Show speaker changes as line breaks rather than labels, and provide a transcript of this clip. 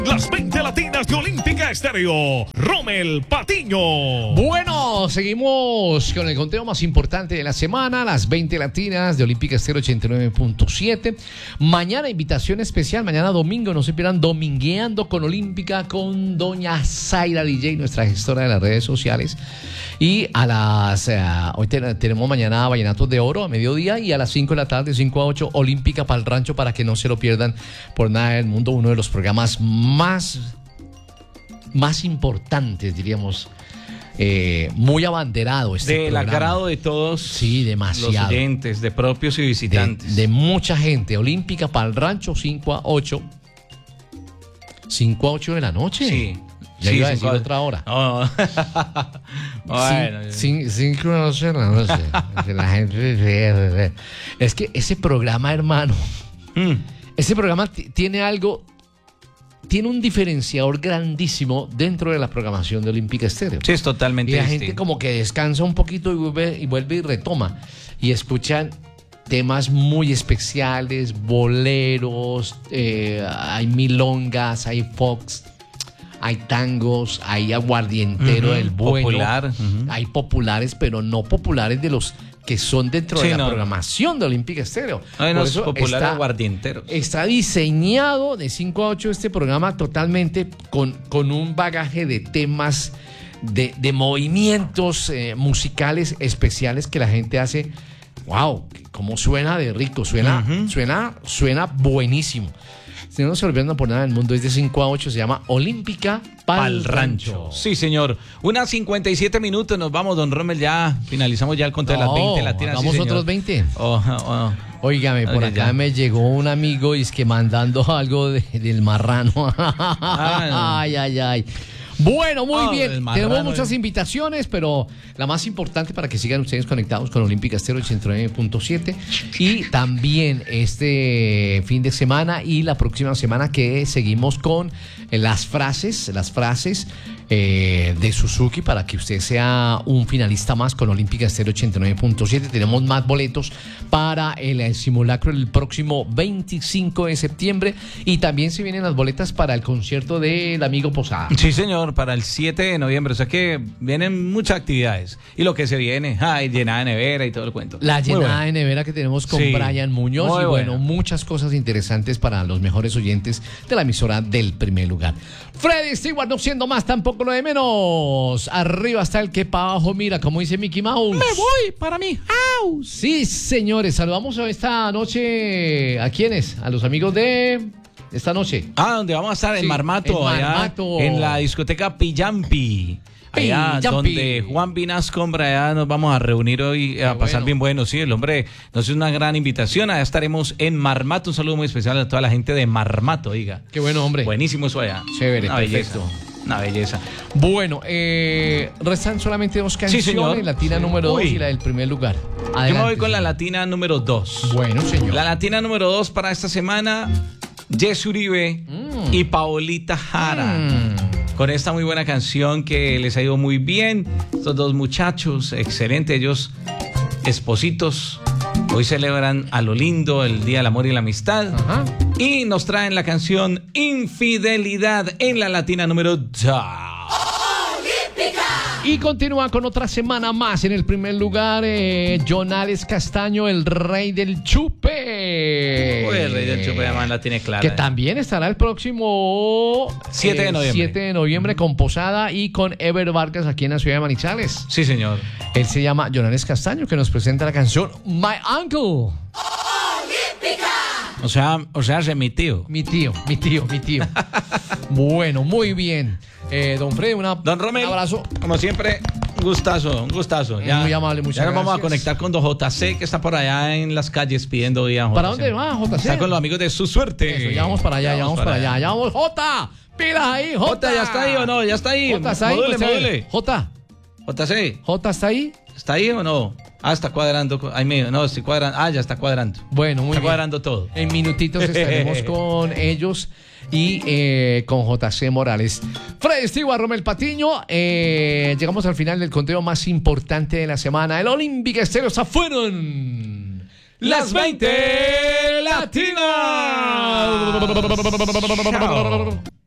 Las 20 latinas de Olímpica Estéreo. Rommel Patiño.
Bueno, seguimos con el conteo más importante de la semana. Las 20 latinas de Olímpica Estéreo 89.7. Mañana invitación especial. Mañana domingo, no se pierdan Domingueando con Olímpica con doña Zaira DJ, nuestra gestora de las redes sociales. Y a las... hoy tenemos mañana Vallenatos de Oro a mediodía y a las 5 de la tarde, 5 a 8, Olímpica para el Rancho, para que no se lo pierdan por nada del mundo. Uno de los programas más importantes, diríamos, muy abanderado
del
programa.
agrado de todos.
Sí, demasiado.
Los oyentes, de propios y visitantes.
De mucha gente. Olímpica para el Rancho, 5 a 8. 5 a 8 de la noche. Sí. Ya iba a decir otra hora.
No. Bueno.
5 de la noche. La gente... Es que ese programa, hermano, ese programa tiene algo... Tiene un diferenciador grandísimo dentro de la programación de Olímpica Estéreo.
Sí, es totalmente
distinto. Y la
distinto.
gente como que descansa un poquito y vuelve y retoma. Y escuchan temas muy especiales, boleros, hay milongas, hay fox, hay tangos, hay aguardientero del bueno.
Popular.
Hay populares, pero no populares de los que son dentro de la programación de Olímpica Estéreo.
No es popular aguardientero.
Está diseñado de 5 a 8 este programa totalmente con un bagaje de temas, de movimientos musicales especiales que la gente hace. ¡Wow! Cómo suena de rico, suena buenísimo. Si no se olvidan por nada del mundo, es de 5 a 8, se llama Olímpica Pa'l Rancho.
Sí, señor. Unas 57 minutos, nos vamos, don Rommel, ya finalizamos ya el conteo de las 20 latinas.
Vamos otros 20. Óigame, por acá ya me llegó un amigo y es que mandando algo del marrano. Ay. Bueno, muy bien. Tenemos muchas invitaciones, pero la más importante para que sigan ustedes conectados con Olímpica Estéreo 89.7 y también este fin de semana y la próxima semana que seguimos con las frases de Suzuki para que usted sea un finalista más con Olímpica Estéreo 89.7. Tenemos más boletos para el simulacro el próximo 25 de septiembre y también se vienen las boletas para el concierto del amigo Posada.
Sí, señor, para el 7 de noviembre. O sea que vienen muchas actividades. Y lo que se viene, llenada de nevera y todo el cuento.
La llenada de nevera que tenemos con Brian Muñoz y bueno, muchas cosas interesantes para los mejores oyentes de la emisora del primer lugar. Freddy Stewart, no siendo más tampoco lo de menos. Arriba está el que para abajo mira, como dice Mickey Mouse.
Me voy para mi house.
Sí, señores, saludamos esta noche ¿a quiénes? A los amigos de esta noche.
Donde vamos a estar en Marmato, allá en la discoteca Pillampi. Allá donde Juan Vinascombra, allá nos vamos a reunir hoy a pasar bien bueno. Sí, el hombre nos hizo una gran invitación. Allá estaremos en Marmato. Un saludo muy especial a toda la gente de Marmato, oiga.
Qué bueno, hombre.
Buenísimo eso allá.
Chévere, perfecto.
Una belleza.
Bueno, restan solamente dos canciones,
sí,
latina número 2 y la del primer lugar. Adelante,
yo me voy con la latina número 2.
Bueno, señor.
La latina número 2 para esta semana, Jessy Uribe y Paolita Jara. Con esta muy buena canción que les ha ido muy bien. Estos dos muchachos, excelente, ellos espositos. Hoy celebran a lo lindo el Día del Amor y la Amistad. Y nos traen la canción Infidelidad en la latina número 2.
Y continúa con otra semana más en el primer lugar, Jonales Castaño, el rey del chupe.
El rey del chupe además la tiene clara.
Que también estará el próximo
7 de noviembre.
7 de noviembre con Posada y con Ever Vargas aquí en la ciudad de Manizales.
Sí, señor.
Él se llama Jonales Castaño, que nos presenta la canción My Uncle.
O sea, es mi tío.
Mi tío. Bueno, muy bien. Don Freddy,
Don Rommel, un abrazo. Como siempre, un gustazo.
Ya, muy amable, muchas gracias.
Ya nos vamos a conectar con don JC, que está por allá en las calles pidiendo día.
¿Para dónde va, JC?
Está con los amigos de Su Suerte.
Eso, ya vamos para allá, Ya vamos, J. Pilas ahí, J.
¿Ya está ahí o no? Ya está ahí.
J está ahí.
Module.
JC.
¿J está ahí? ¿Está ahí o no? Está cuadrando. Estoy cuadrando. Ya está cuadrando.
Bueno, muy bien.
Está cuadrando todo.
En minutitos estaremos con ellos y con JC Morales. Freddy Stewart, Rommel Patiño. Llegamos al final del conteo más importante de la semana. El Olímpica Estéreo. Se fueron
las 20 latinas.
Chao.